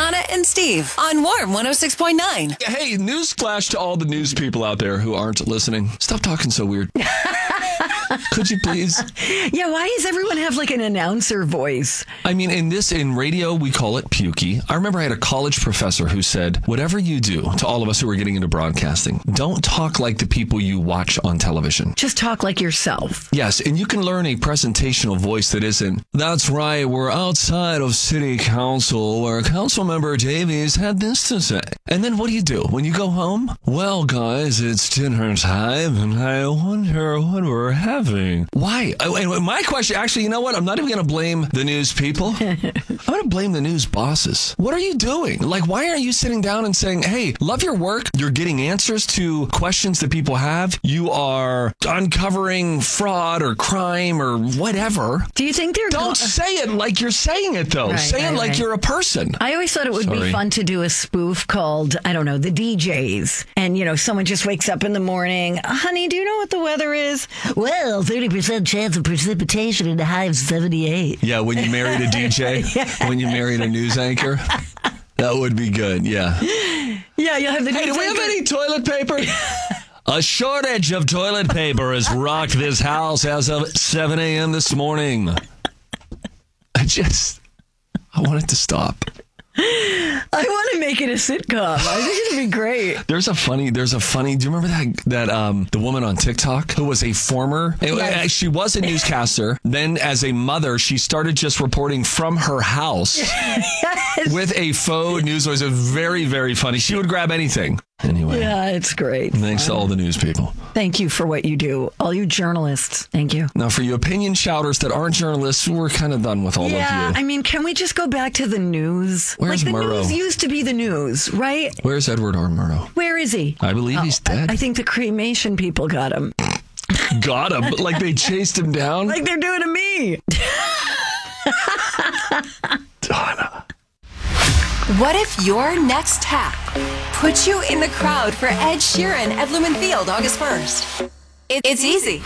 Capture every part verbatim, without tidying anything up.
Donna and Steve on Warm one oh six point nine. Hey, newsflash to all the news people out there who aren't listening. Stop talking so weird. Could you please? Yeah, why does everyone have like an announcer voice? I mean, in this, in radio, we call it pukey. I remember I had a college professor who said, whatever you do, to all of us who are getting into broadcasting, don't talk like the people you watch on television. Just talk like yourself. Yes, and you can learn a presentational voice that isn't, that's right, we're outside of city council where council member Davies had this to say. And then what do you do when you go home? Well, guys, it's dinner time, and I wonder what we're having. Why? And my question, actually, you know what? I'm not even going to blame the news people. I'm going to blame the news bosses. What are you doing? Like, why aren't you sitting down and saying, hey, love your work. You're getting answers to questions that people have. You are uncovering fraud or crime or whatever. Do you think they're... Don't go- say it like you're saying it, though. Right, say right, it like right. you're a person. I always thought it would Sorry. be fun to do a spoof called, I don't know, the D Js. And, you know, someone just wakes up in the morning. Honey, do you know what the weather is? Well, thirty percent chance of precipitation in the high of seventy-eight. Yeah, when you married a D J, when you married a news anchor. That would be good, yeah. Yeah, you'll have the Hey, news do we have anchor- any toilet paper? A shortage of toilet paper has rocked this house as of seven a.m. this morning. I just, I want it to stop. I want to make it a sitcom. I think it'd be great. There's a funny, there's a funny, do you remember that, that, um, the woman on TikTok who was a former, Yes. she was a newscaster. Then as a mother, she started just reporting from her house Yes. with a faux news voice. It was very, very funny. She would grab anything. Anyway. Yeah, it's great. Thanks to all the news people. Thank you for what you do. All you journalists. Thank you. Now, for you opinion shouters that aren't journalists, we're kind of done with all Yeah, of you. I mean, can we just go back to the news? Where's like the Murrow? news used to be the news, right? Where's Edward R. Murrow? Where is he? I believe he's dead. I think the cremation people got him. Got him. Like they chased him down? Like they're doing to me. Donna. What if your next tap puts you in the crowd for Ed Sheeran at Lumen Field August first? It- It's easy.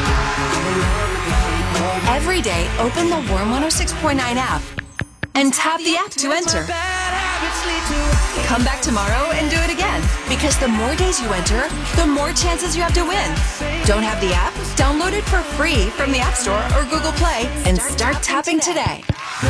Every day, open the Warm one oh six point nine app and tap the app to enter. Come back tomorrow and do it again, because the more days you enter, the more chances you have to win. Don't have the app? Download it for free from the App Store or Google Play and start tapping today.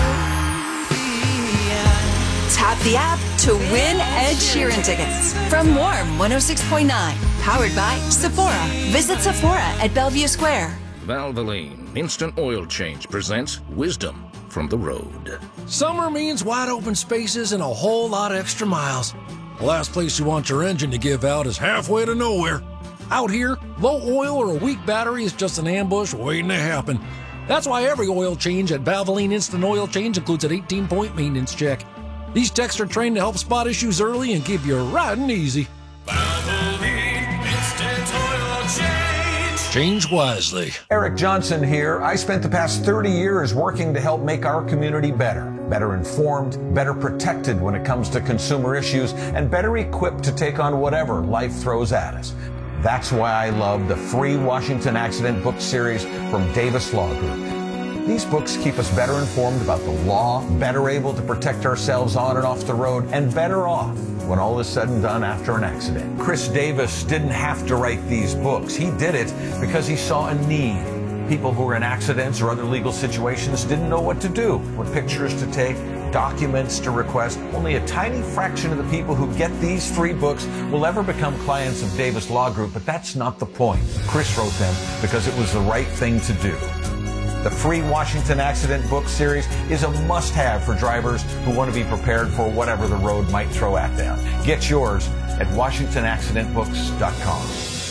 Tap the app to win Ed Sheeran tickets from Warm one oh six point nine, powered by Sephora. Visit Sephora at Bellevue Square. Valvoline Instant Oil Change presents Wisdom from the Road. Summer means wide open spaces and a whole lot of extra miles. The last place you want your engine to give out is halfway to nowhere. Out here, low oil or a weak battery is just an ambush waiting to happen. That's why every oil change at Valvoline Instant Oil Change includes an eighteen-point maintenance check. These techs are trained to help spot issues early and keep you riding easy. Valvoline Instant Oil Change. Change wisely. Eric Johnson here. I spent the past thirty years working to help make our community better. Better informed, better protected when it comes to consumer issues, and better equipped to take on whatever life throws at us. That's why I love the free Washington Accident book series from Davis Law Group. These books keep us better informed about the law, better able to protect ourselves on and off the road, and better off when all is said and done after an accident. Chris Davis didn't have to write these books. He did it because he saw a need. People who were in accidents or other legal situations didn't know what to do, what pictures to take, documents to request. Only a tiny fraction of the people who get these free books will ever become clients of Davis Law Group, but that's not the point. Chris wrote them because it was the right thing to do. The free Washington Accident book series is a must-have for drivers who want to be prepared for whatever the road might throw at them. Get yours at washington accident books dot com.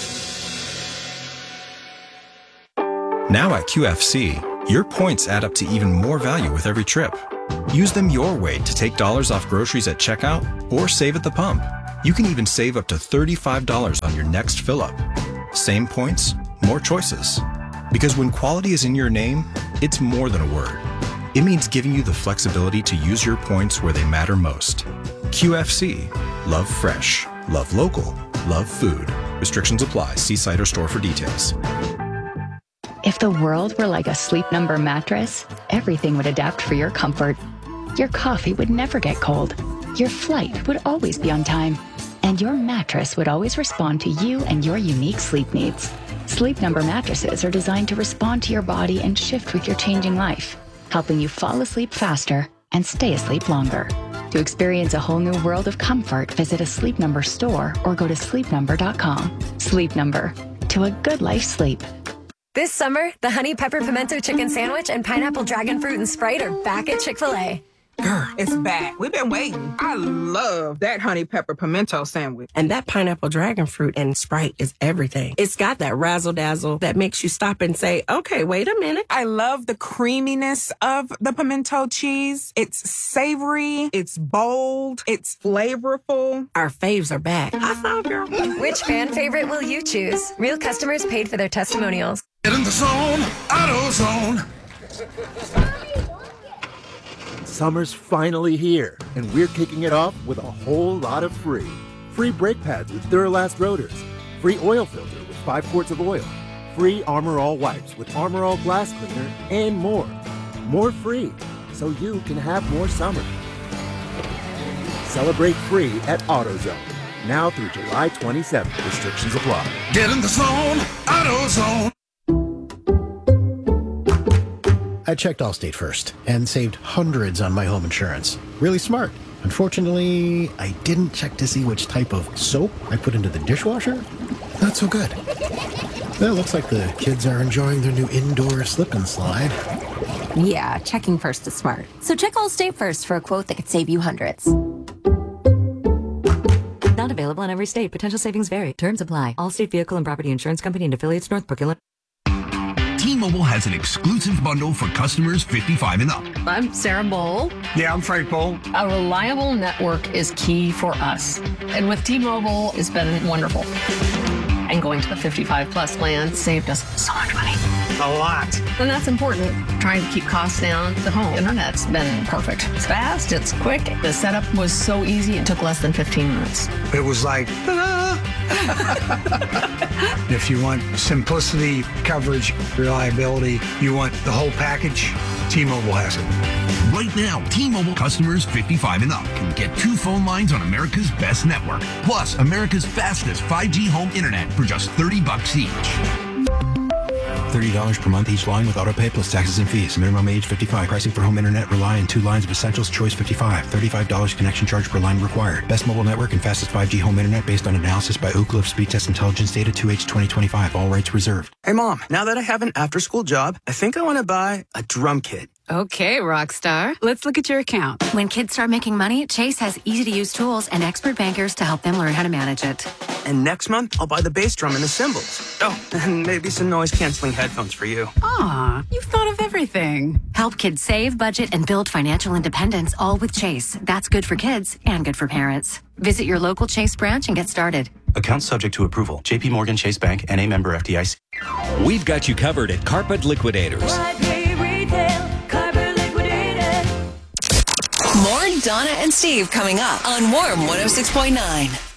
Now at Q F C, your points add up to even more value with every trip. Use them your way to take dollars off groceries at checkout or save at the pump. You can even save up to thirty-five dollars on your next fill-up. Same points, more choices. Because when quality is in your name, it's more than a word. It means giving you the flexibility to use your points where they matter most. Q F C. Love fresh. Love local. Love food. Restrictions apply. See site or store for details. If the world were like a Sleep Number mattress, everything would adapt for your comfort. Your coffee would never get cold. your flight would always be on time, and your mattress would always respond to you and your unique sleep needs. Sleep Number mattresses are designed to respond to your body and shift with your changing life, helping you fall asleep faster and stay asleep longer. To experience a whole new world of comfort, visit a Sleep Number store or go to sleep number dot com. Sleep Number, to a good life sleep. This summer, the Honey Pepper Pimento Chicken Sandwich and Pineapple Dragon Fruit and Sprite are back at Chick-fil-A. Girl, it's back. We've been waiting. I love that honey pepper pimento sandwich. And that pineapple dragon fruit and Sprite is everything. It's got that razzle dazzle that makes you stop and say, okay, wait a minute. I love the creaminess of the pimento cheese. It's savory. It's bold. It's flavorful. Our faves are back. I found girl. Which fan favorite will you choose? Real customers paid for their testimonials. Get in the zone, AutoZone. Summer's finally here, and we're kicking it off with a whole lot of free. Free brake pads with Duralast rotors. Free oil filter with five quarts of oil. Free Armor All wipes with Armor All glass cleaner, and more. More free, so you can have more summer. Celebrate free at AutoZone. Now through July twenty-seventh. Restrictions apply. Get in the zone, AutoZone. I checked Allstate first and saved hundreds on my home insurance. Really smart. Unfortunately, I didn't check to see which type of soap I put into the dishwasher. Not so good. Well, looks like the kids are enjoying their new indoor slip and slide. Yeah, checking first is smart. So check Allstate first for a quote that could save you hundreds. Not available in every state. Potential savings vary. Terms apply. Allstate Vehicle and Property Insurance Company and affiliates, Northbrook, Illinois. T-Mobile has an exclusive bundle for customers fifty-five and up. I'm Sarah Bowl. Yeah, I'm Frank Bowl. A reliable network is key for us. And with T-Mobile, it's been wonderful. And going to the fifty-five plus plan saved us so much money. A lot. And that's important. Trying to keep costs down. The home internet's been perfect. It's fast, it's quick. The setup was so easy, it took less than fifteen minutes. It was like, ta-da! If you want simplicity, coverage, reliability, you want the whole package, T-Mobile has it. Right now, T-Mobile customers fifty-five and up can get two phone lines on America's best network, plus America's fastest five G home internet for just thirty bucks each. thirty dollars per month each line with autopay plus taxes and fees. Minimum age fifty-five. Pricing for home internet rely on two lines of Essentials Choice fifty-five. thirty-five dollars connection charge per line required. Best mobile network and fastest five G home internet based on analysis by Ookla of Speed Test Intelligence data two H twenty twenty-five. All rights reserved. Hey Mom, now that I have an after-school job, I think I want to buy a drum kit. Okay, Rockstar. Let's look at your account. When kids start making money, Chase has easy-to-use tools and expert bankers to help them learn how to manage it. And next month, I'll buy the bass drum and the cymbals. Oh, and maybe some noise-canceling headphones for you. Aw, you've thought of everything. Help kids save, budget, and build financial independence, all with Chase. That's good for kids and good for parents. Visit your local Chase branch and get started. Account subject to approval. J P Morgan Chase Bank, N A member F D I C. We've got you covered at Carpet Liquidators. More Donna and Steve coming up on Warm one oh six point nine.